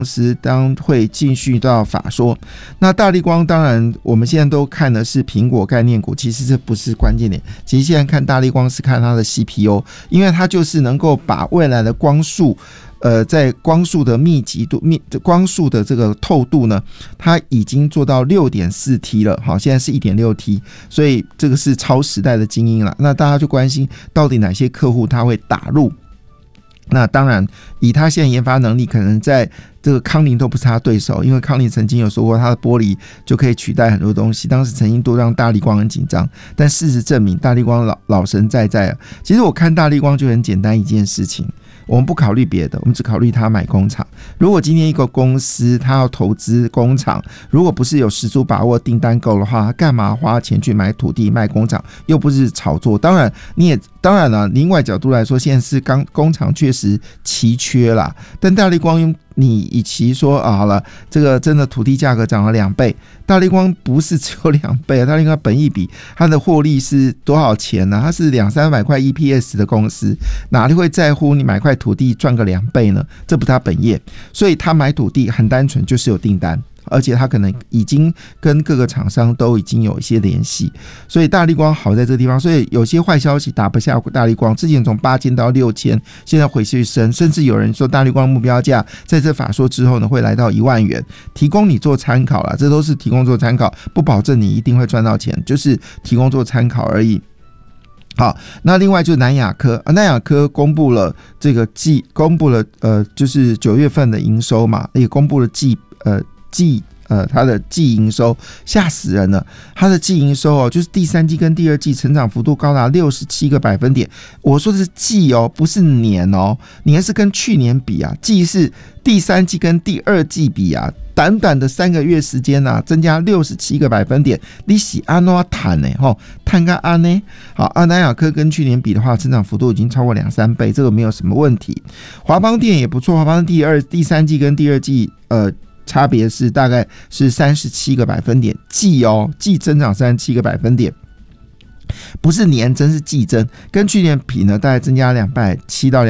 司当会继续到法说。那大立光当然我们现在都看的是苹果概念股，其实这不是关键点，其实现在看大立光是看它的 CPU， 因为它就是能够把未来的光速在光速的密集度、光速的这个透度呢，它已经做到 6.4T 了，好，现在是 1.6T， 所以这个是超时代的精英了。那大家就关心到底哪些客户他会打入。那当然，以他现在研发能力，可能在这个康宁都不是他对手，因为康宁曾经有说过，他的玻璃就可以取代很多东西，当时曾经都让大立光很紧张，但事实证明，大立光老神在在啊。其实我看大立光就很简单一件事情。我们不考虑别的，我们只考虑他买工厂。如果今天一个公司他要投资工厂，如果不是有十足把握订单够的话，他干嘛花钱去买土地卖工厂？又不是炒作。当然了，另外角度来说，现在是工厂确实奇缺啦，但大立光你与其说好了，这个真的土地价格涨了2倍，大立光不是只有2倍，大立光本益比它的获利是多少钱呢？它是200-300块 EPS 的公司，哪里会在乎你买块土地赚个2倍呢？这不是他本业，所以他买土地很单纯，就是有订单。而且他可能已经跟各个厂商都已经有一些联系，所以大立光好在这个地方，所以有些坏消息打不下大立光，之前从8000到6000，现在回去升，甚至有人说大立光目标价在这法说之后呢会来到1万元，提供你做参考啦，这都是提供做参考，不保证你一定会赚到钱，就是提供做参考而已。好，那另外就是南亚科，南亚科公布了公布了就是9月份的营收嘛，也公布了它的季营收，吓死人了。它的季营收就是第3季跟第2季成长幅度高达67个百分点。我说的是季不是年年是跟去年比啊，季是第3季跟第2季比啊，短短的3个月时间啊，增加67个百分点。你是安怎谈呢？谈个安呢？好，南亚科跟去年比的话，成长幅度已经超过2-3倍，这个没有什么问题。华邦电也不错，华邦第3季跟第2季差别是大概是37个百分点，季增长37个百分点，不是年增是季增，跟去年比呢，大概增加270到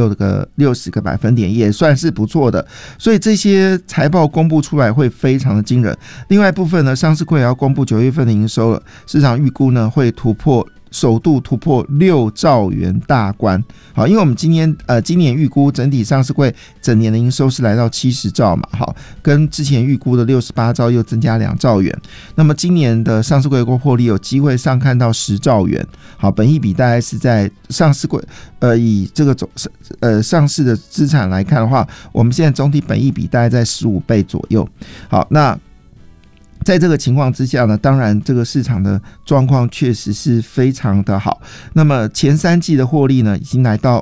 260个百分点，也算是不错的。所以这些财报公布出来会非常的惊人。另外一部分呢，上市柜也要公布9月份的营收了，市场预估呢会首度突破6兆元大关。好，因为我们今年预估整体上市柜整年的营收是来到70兆嘛，好，跟之前预估的68兆又增加2兆元。那么今年的上市柜获利有机会上看到10兆元。好，本益比大概是在上市柜以这个上市的资产来看的话，我们现在总体本益比大概在15倍左右。好，那在这个情况之下呢，当然这个市场的状况确实是非常的好。那么前3季的获利呢，已经来到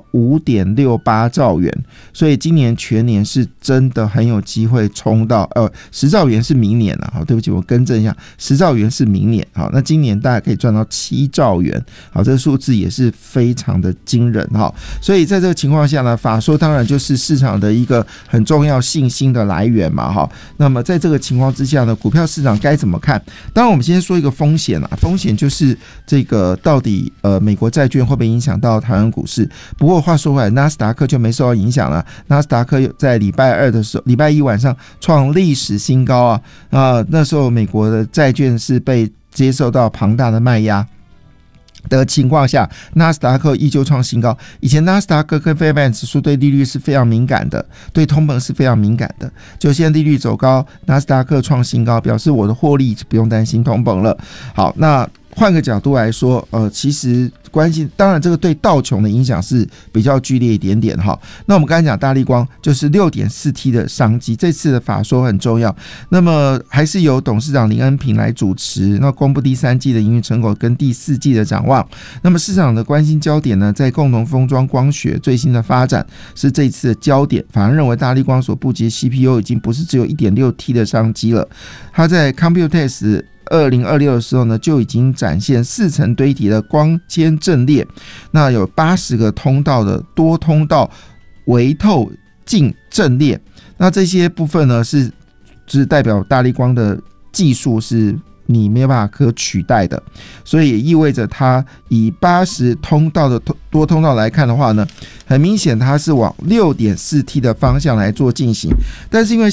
5.68 兆元，所以今年全年是真的很有机会冲到10兆元是明年了。好，对不起，我更正一下，10兆元是明年。好，那今年大概可以赚到7兆元。好，这个数字也是非常的惊人。好，所以在这个情况下呢，法说当然就是市场的一个很重要信心的来源嘛。好，那么在这个情况之下呢，股票市场该怎么看？当然我们先说一个风险啦，风险就是这个到底美国债券会不会影响到台湾股市。不过话说回来，纳斯达克就没受到影响了，纳斯达克在礼拜一晚上创历史新高啊，那时候美国的债券是被接受到庞大的卖压的情况下，纳斯达克依旧创新高。以前纳斯达克跟费半指数对利率是非常敏感的，对通膨是非常敏感的。就现在利率走高，纳斯达克创新高，表示我的获利不用担心通膨了。好，那换个角度来说，其实关系当然这个对道琼的影响是比较剧烈一点点哈。那我们刚才讲大立光就是 6.4T 的商机，这次的法说很重要。那么还是由董事长林恩平来主持，那公布第3季的营运成果跟第4季的展望。那么市场的关心焦点呢，在共同封装光学最新的发展是这一次的焦点。反而认为大立光所布局 CPU 已经不是只有 1.6T 的商机了，它在 Computex 2026的时候呢，就已经展现4层堆体的光纤阵列，那有80个通道的多通道微透镜阵列。那这些部分呢，是代表大立光的技术是你没有办法可取代的，所以也意味着它以80通道的多通道来看的话呢，很明显它是往 6.4T 的方向来做进行，但是因为